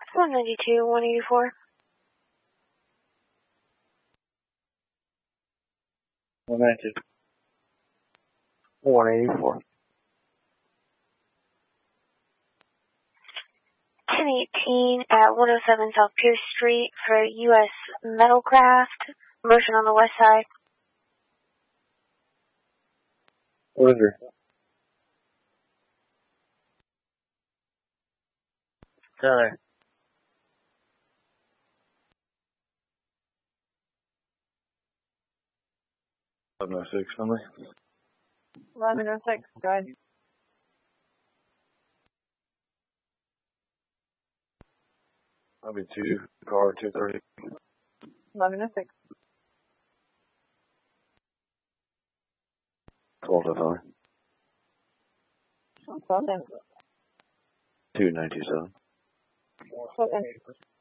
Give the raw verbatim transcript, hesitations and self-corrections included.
one ninety-two, one eighty-four. one ninety-two. one eighty-four. ten eighteen at one oh seven South Pierce Street for U S Metalcraft. Motion on the west side. What is her? Sorry. eleven oh six, somebody. eleven oh six, go ahead. I'll be two, car two thirty. eleven oh six. twelve oh five. twelve ten. two ninety-seven. twelve ten.